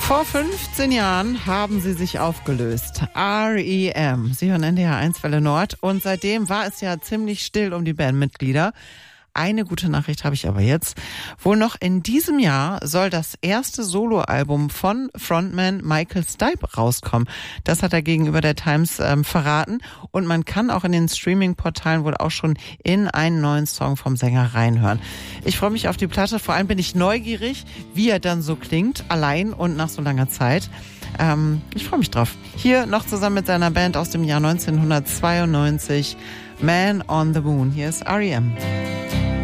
Vor 15 Jahren haben sie sich aufgelöst. R.E.M. Sie hören NDR 1 Welle Nord und seitdem war es ja ziemlich still um die Bandmitglieder. Eine gute Nachricht habe ich aber jetzt. Wohl noch in diesem Jahr soll das erste Soloalbum von Frontman Michael Stipe rauskommen. Das hat er gegenüber der Times verraten. Und man kann auch in den Streaming-Portalen wohl auch schon in einen neuen Song vom Sänger reinhören. Ich freue mich auf die Platte. Vor allem bin ich neugierig, wie er dann so klingt, allein und nach so langer Zeit. Ich freue mich drauf. Hier noch zusammen mit seiner Band aus dem Jahr 1992, Man on the Moon. Hier ist R.E.M.